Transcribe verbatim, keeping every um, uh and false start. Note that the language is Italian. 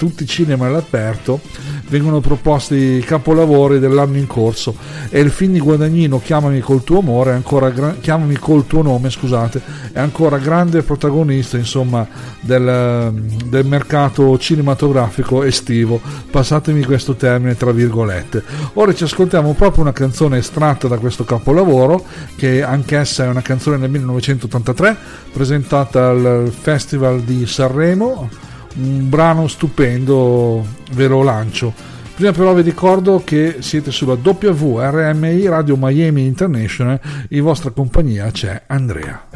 tutti i cinema all'aperto vengono proposti capolavori dell'anno in corso, e il film di Guadagnino Chiamami col tuo amore è ancora gra- Chiamami col tuo nome, scusate, è ancora grande protagonista, insomma, del, del mercato cinematografico estivo, passatemi questo termine tra virgolette. Ora ci ascoltiamo proprio una canzone estratta da questo capolavoro, che anch'essa è una canzone del millenovecentottantatré presentata al Festival di Sanremo, un brano stupendo, ve lo lancio. Prima però vi ricordo che siete sulla W R M I Radio Miami International, in vostra compagnia c'è Andrea.